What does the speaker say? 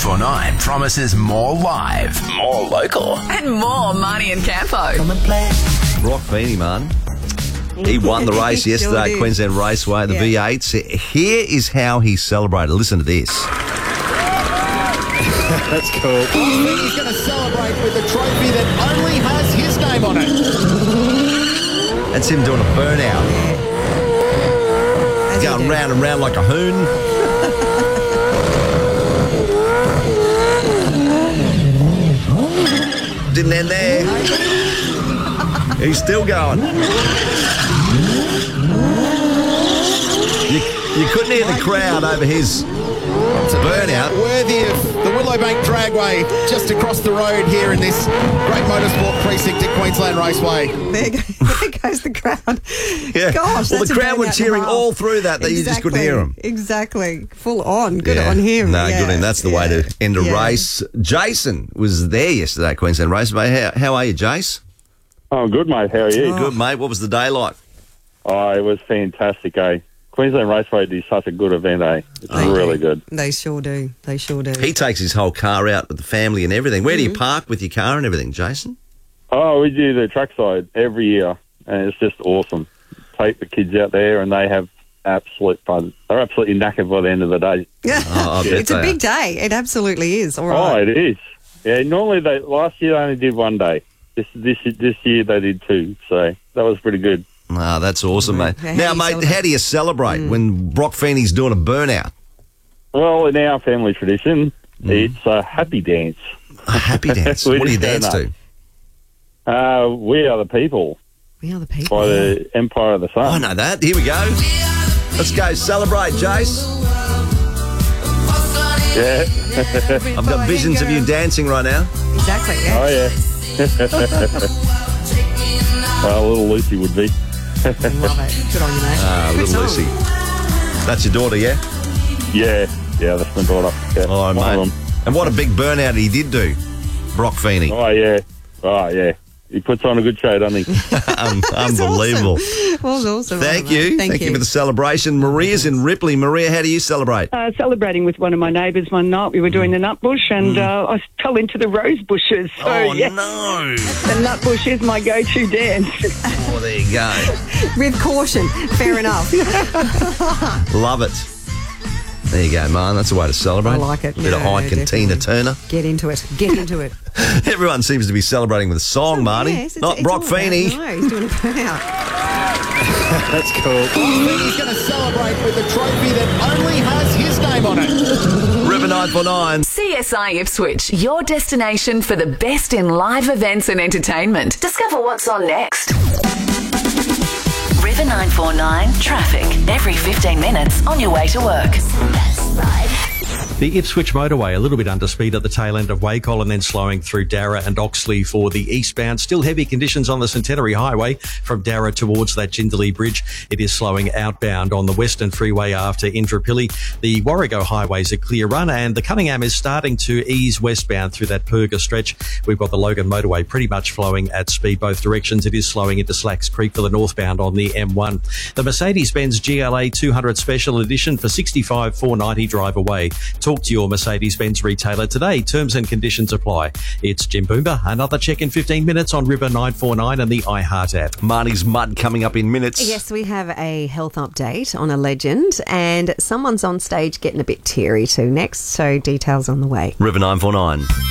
949 promises more live, more local. And more Marnie and Campo. Brock Feeney, man. He won the race yesterday at Queensland Raceway, the V8s. Here is how he celebrated. Listen to this. That's cool. He's going to celebrate with a trophy that only has his name on it. That's him doing a burnout. Going round and round like a hoon. Didn't end there. He's still going. You couldn't hear the crowd over his burnout. Worthy of the Willowbank Dragway just across the road here in this great motorsport precinct at Queensland Raceway. There goes the crowd. Yeah. Gosh, well, that's the crowd were cheering all through that you just couldn't hear them. Exactly. Full on. Good on him. No, good on him. That's the way to end a race. Jason was there yesterday at Queensland Raceway. How are you, Jace? Oh, good, mate. How are you? Good, mate. What was the day like? Oh, it was fantastic, eh? Queensland Raceway is such a good event, eh? It's really good. They sure do. They sure do. He takes his whole car out with the family and everything. Where do you park with your car and everything, Jason? Oh, we do the trackside every year, and it's just awesome. Take the kids out there, and they have absolute fun. They're absolutely knackered by the end of the day. It's a big day. It absolutely is. All right. Oh, it is. Yeah, normally last year they only did one day. This year they did two, so that was pretty good. Ah, that's awesome, mate. Now, mate, how do you celebrate when Brock Feeney's doing a burnout? Well, in our family tradition, it's a happy dance. A happy dance? What do you dance to? We Are the People. We Are the People. By the Empire of the Sun. I know that. Here we go. Let's go celebrate, Jace. Yeah. I've got visions of you dancing right now. Exactly, yeah. Oh, yeah. Well, little Lucy would be. Love it. Good on you, mate. Little Lucy. That's your daughter, yeah? Yeah, that's my daughter. Yeah, oh, mate. And what a big burnout he did do, Brock Feeney. Oh, yeah. He puts on a good show, doesn't he? Unbelievable. Awesome. That was awesome. Thank you. Thank you for the celebration. Maria's in Ripley. Maria, how do you celebrate? Celebrating with one of my neighbours one night. We were doing the nut bush and I fell into the rose bushes. So, no. The nut bush is my go-to dance. Oh, there you go. With caution. Fair enough. Love it. There you go, man. That's the way to celebrate. I like it. Bit of Ike and Tina Turner. Get into it. Everyone seems to be celebrating with a song, Marnie. Yes, Not Brock Feeney. No, he's doing a burnout. That's cool. He's going to celebrate with a trophy that only has his name on it. River 949. CSI Ipswich, your destination for the best in live events and entertainment. Discover what's on next. River 949 traffic every 15 minutes on your way to work. The Ipswich motorway a little bit under speed at the tail end of Wacol and then slowing through Darra and Oxley for the eastbound. Still heavy conditions on the Centenary Highway from Darra towards that Jindalee Bridge. It is slowing outbound on the Western Freeway after Indooroopilly. The Warrego Highway's a clear run and the Cunningham is starting to ease westbound through that Purga stretch. We've got the Logan motorway pretty much flowing at speed both directions. It is slowing into Slacks Creek for the northbound on the M1. The Mercedes-Benz GLA 200 Special Edition for $65,490 drive away. Talk to your Mercedes-Benz retailer today. Terms and conditions apply. It's Jim Boomba. Another check in 15 minutes on River 949 and the iHeart app. Marnie's Mud coming up in minutes. Yes, we have a health update on a legend and someone's on stage getting a bit teary too next, so details on the way. River 949.